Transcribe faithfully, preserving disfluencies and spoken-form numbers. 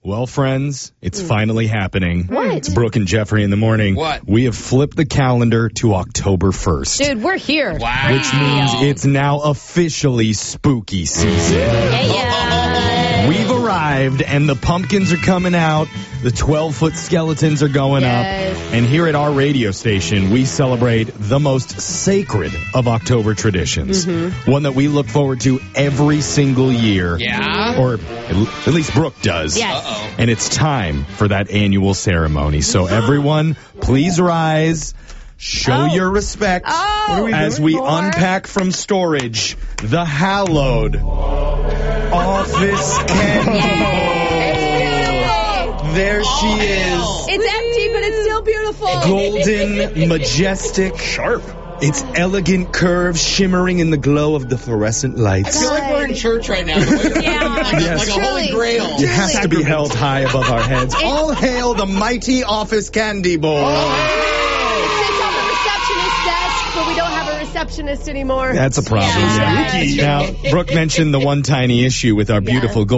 Well, friends, it's finally happening. What? It's Brooke and Jeffrey in the morning. What? We have flipped the calendar to October first. Dude, we're here. Wow. Which means it's now officially spooky season. Yeah, yeah. We've arrived, and the pumpkins are coming out. The twelve-foot skeletons are going Yes. up. And here at our radio station, we celebrate the most sacred of October traditions. Mm-hmm. One that we look forward to every single year. Yeah? Or at least Brooke does. Yes. Uh-oh. And it's time for that annual ceremony. So everyone, please rise. Show Oh. your respect Oh. What are we as doing we for? unpack from storage the hallowed office candy bowl. There she is. It's empty, but it's still beautiful. Golden, majestic, sharp. Its elegant curves shimmering in the glow of the fluorescent I lights. feel like we're in church right now. The way you're Yeah. like, a- Yes. like a holy Truly. grail. It has to be held high above our heads. All hail the mighty office candy bowl. It sits on the receptionist desk, but we don't have a receptionist anymore. That's a problem. Yeah. Yeah. Now, Brooke mentioned the one tiny issue with our beautiful